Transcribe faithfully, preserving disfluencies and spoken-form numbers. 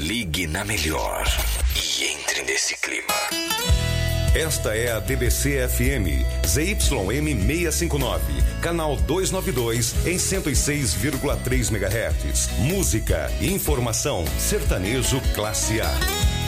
Ligue na Melhor e entre nesse clima. Esta é a D B C F M, Z Y M seiscentos e cinquenta e nove, canal duzentos e noventa e dois, em cento e seis vírgula três megahertz. Música, informação, sertanejo classe A.